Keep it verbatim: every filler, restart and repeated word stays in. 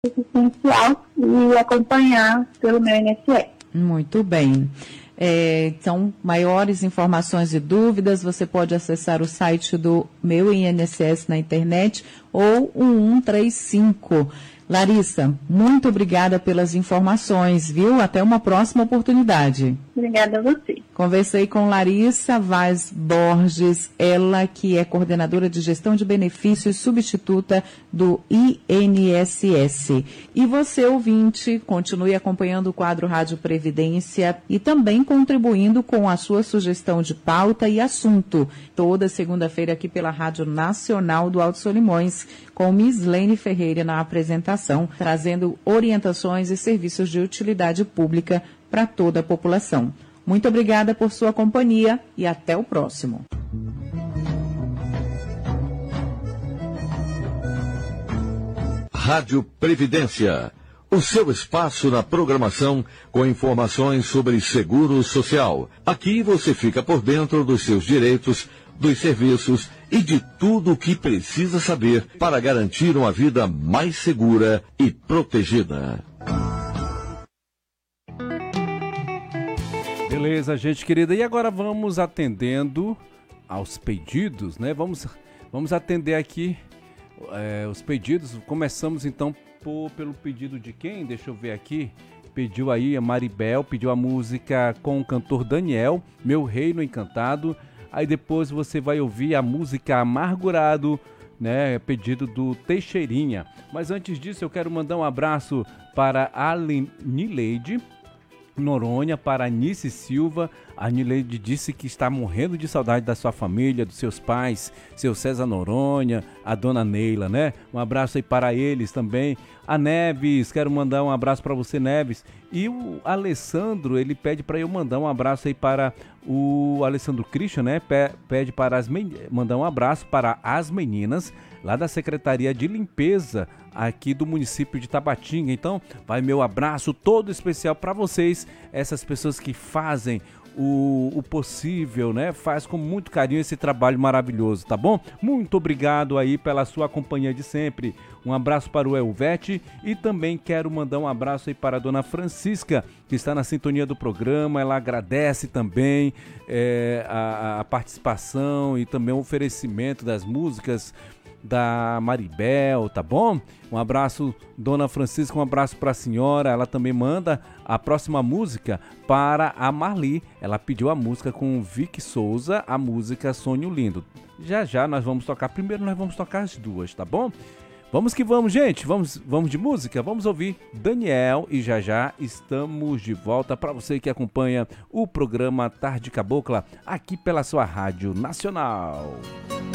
essencial e acompanhar pelo meu I N S S. Muito bem. É, então, maiores informações e dúvidas, você pode acessar o site do Meu I N S S na internet ou o um um três cinco. Larissa, muito obrigada pelas informações, viu? Até uma próxima oportunidade. Obrigada a você. Conversei com Larissa Vaz Borges, ela que é coordenadora de gestão de benefícios substituta do I N S S. E você, ouvinte, continue acompanhando o quadro Rádio Previdência e também contribuindo com a sua sugestão de pauta e assunto. Toda segunda-feira aqui pela Rádio Nacional do Alto Solimões, com Mislene Ferreira na apresentação, trazendo orientações e serviços de utilidade pública para toda a população. Muito obrigada por sua companhia e até o próximo. Rádio Previdência, o seu espaço na programação com informações sobre seguro social. Aqui você fica por dentro dos seus direitos, dos serviços e de tudo o que precisa saber para garantir uma vida mais segura e protegida. Beleza, gente querida. E agora vamos atendendo aos pedidos, né? Vamos, vamos atender aqui é, os pedidos. Começamos então por, pelo pedido de quem? Deixa eu ver aqui. Pediu aí a Maribel, pediu a música com o cantor Daniel, Meu Reino Encantado. Aí depois você vai ouvir a música Amargurado, né? Pedido do Teixeirinha. Mas antes disso eu quero mandar um abraço para a Nileide Noronha, para a Nice Silva. A Nileide disse que está morrendo de saudade da sua família, dos seus pais, seu César Noronha, a dona Neila, né? Um abraço aí para eles também. A Neves, quero mandar um abraço para você, Neves. E o Alessandro, ele pede para eu mandar um abraço aí para o Alessandro Christian, né? Pede para as men... mandar um abraço para as meninas lá da Secretaria de Limpeza aqui do município de Tabatinga. Então, vai meu abraço todo especial para vocês, essas pessoas que fazem O, o possível, né? Faz com muito carinho esse trabalho maravilhoso, tá bom? Muito obrigado aí pela sua companhia de sempre. Um abraço para o Elvete e também quero mandar um abraço aí para a dona Francisca, que está na sintonia do programa. Ela agradece também é, a, a participação e também o oferecimento das músicas da Maribel, tá bom? Um abraço, dona Francisca, um abraço para a senhora. Ela também manda a próxima música para a Marli. Ela pediu a música com o Vic Souza, a música Sonho Lindo. Já já nós vamos tocar, primeiro nós vamos tocar as duas, tá bom? Vamos que vamos, gente, vamos, vamos de música, vamos ouvir Daniel e já já estamos de volta para você que acompanha o programa Tarde Cabocla aqui pela sua Rádio Nacional.